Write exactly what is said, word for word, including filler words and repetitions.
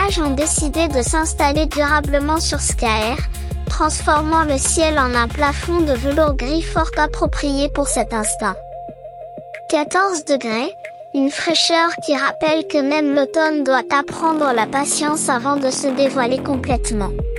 nuages ont décidé de s'installer durablement sur Skaer, transformant le ciel en un plafond de velours gris fort approprié pour cet instant. quatorze degrés, une fraîcheur qui rappelle que même l'automne doit apprendre la patience avant de se dévoiler complètement.